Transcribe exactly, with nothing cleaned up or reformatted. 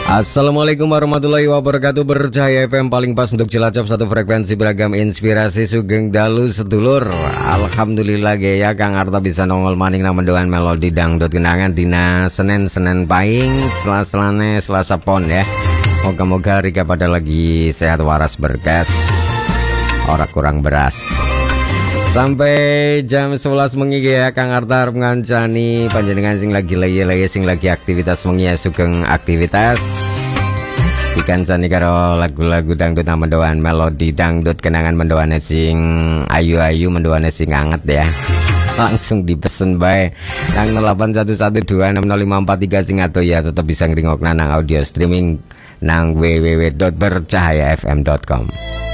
Assalamualaikum warahmatullahi wabarakatuh. Bercahaya F M paling pas untuk Cilacap, satu frekuensi beragam inspirasi Sugeng Dalu sedulur. Alhamdulillah ya Kang Arta bisa nongol maning nang mendoan melodi dangdut kenangan dina Senin-Senin paing sela-selane Selasa pon ya. Moga-moga Rika pada lagi sehat waras berkas, ora kurang beras. Sampai jam sebelas mengi ya Kang Arta arep ngancani panjenengan sing lagi leye-leye sing lagi aktivitas mengi ya sugeng aktivitas dikancani karo lagu-lagu dangdut nang mendoan melodi dangdut kenangan mendoane sing ayu-ayu mendoane sing anget ya. Langsung dipesen bae nang delapan satu satu dua enam nol lima empat tiga sing atau ya tetap bisa ngrungokna nang audio streaming nang w w w dot bercahaya f m dot com.